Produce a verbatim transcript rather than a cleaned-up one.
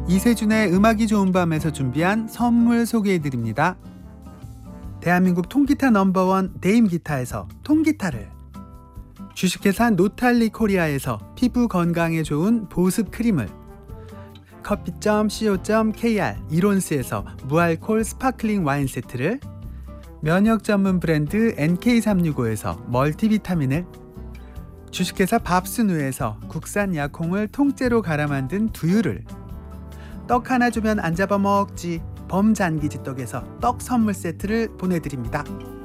이세준의 음악이 좋은 밤에서 준비한 선물 소개해드립니다. 대한민국 통기타 넘버원 데임기타에서 통기타를, 주식회사 노탈리 코리아에서 피부 건강에 좋은 보습 크림을, 커피 점 씨오 점 케이알 이론스에서 무알콜 스파클링 와인 세트를, 면역 전문 브랜드 엔케이 삼육오에서 멀티비타민을, 주식회사 밥순우에서 국산 약콩을 통째로 갈아 만든 두유를, 떡 하나 주면 안 잡아먹지 범잔기지 떡에서 떡 선물 세트를 보내드립니다.